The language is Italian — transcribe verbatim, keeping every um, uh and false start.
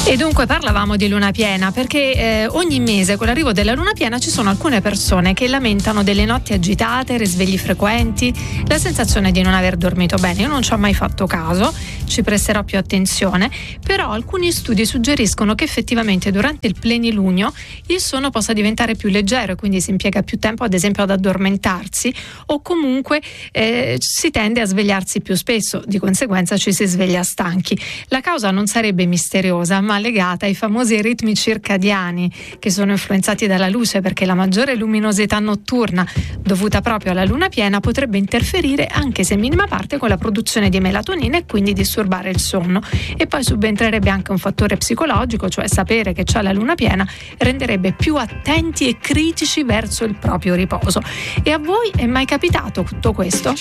E dunque parlavamo di luna piena perché eh, ogni mese con l'arrivo della luna piena ci sono alcune persone che lamentano delle notti agitate, risvegli frequenti, la sensazione di non aver dormito bene. Io non ci ho mai fatto caso, ci presterò più attenzione, però alcuni studi suggeriscono che effettivamente durante il plenilunio il sonno possa diventare più leggero e quindi si impiega più tempo ad esempio ad addormentarsi, o comunque eh, si tende a svegliarsi più spesso, di conseguenza ci si sveglia stanchi. La causa non sarebbe misteriosa, ma legata ai famosi ritmi circadiani che sono influenzati dalla luce, perché la maggiore luminosità notturna dovuta proprio alla luna piena potrebbe interferire anche se in minima parte con la produzione di melatonina e quindi disturbare il sonno. E poi subentrerebbe anche un fattore psicologico, cioè sapere che c'è la luna piena renderebbe più attenti e critici verso il proprio riposo. E a voi è mai capitato tutto questo?